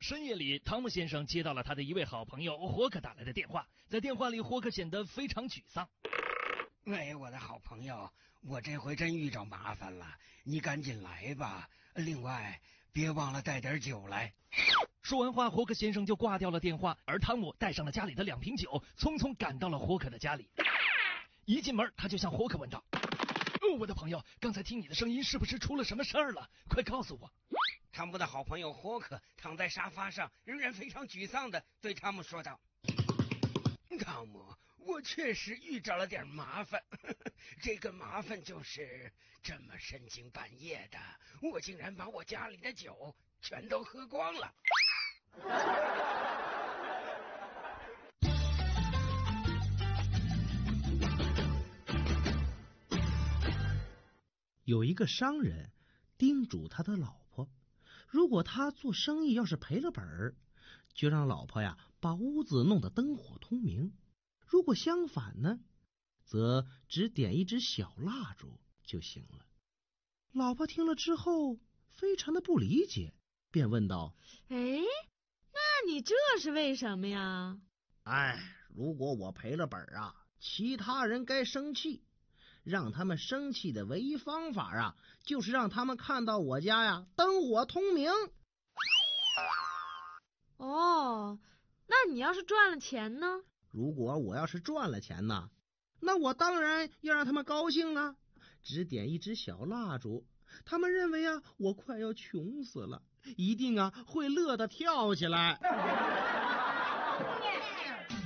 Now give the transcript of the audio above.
深夜里，汤姆先生接到了他的一位好朋友霍克打来的电话。在电话里，霍克显得非常沮丧。 喂，我的好朋友，我这回真遇着麻烦了，你赶紧来吧。另外，别忘了带点酒来。 说完话，霍克先生就挂掉了电话，而汤姆带上了家里的2瓶酒，匆匆赶到了霍克的家里。一进门，他就向霍克问道：我的朋友，刚才听你的声音，是不是出了什么事儿了？快告诉我。 汤姆的好朋友霍克躺在沙发上，仍然非常沮丧地对汤姆说道：汤姆，我确实遇着了点麻烦，这个麻烦就是这么深更半夜的，我竟然把我家里的酒全都喝光了。 有一个商人叮嘱他的老婆，如果他做生意要是赔了本儿，就让老婆呀把屋子弄得灯火通明；如果相反呢，则只点一支小蜡烛就行了。老婆听了之后非常的不理解，便问道： 那你这是为什么呀？ 如果我赔了本啊，其他人该生气，让他们生气的唯一方法啊，就是让他们看到我家呀灯火通明。 哦，那你要是赚了钱呢？ 如果我要是赚了钱呢，那我当然要让他们高兴啊，只点一支小蜡烛，他们认为啊我快要穷死了，一定啊会乐得跳起来。